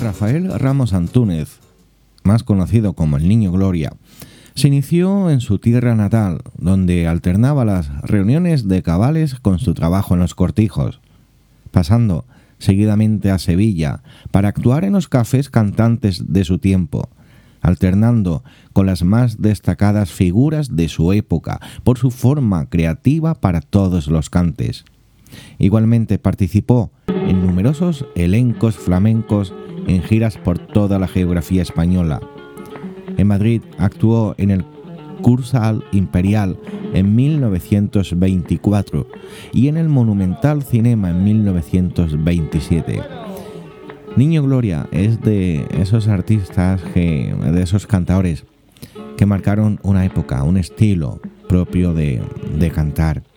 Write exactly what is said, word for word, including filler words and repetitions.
Rafael Ramos Antúnez, más conocido como el Niño Gloria, se inició en su tierra natal, donde alternaba las reuniones de cabales con su trabajo en los cortijos, pasando seguidamente a Sevilla para actuar en los cafés cantantes de su tiempo, alternando con las más destacadas figuras de su época por su forma creativa para todos los cantes. Igualmente participó en numerosos elencos flamencos en giras por toda la geografía española. En Madrid actuó en el Kursaal Imperial en mil novecientos veinticuatro y en el Monumental Cinema en mil novecientos veintisiete. Niño Gloria es de esos artistas, que, de esos cantadores que marcaron una época, un estilo propio de, de cantar.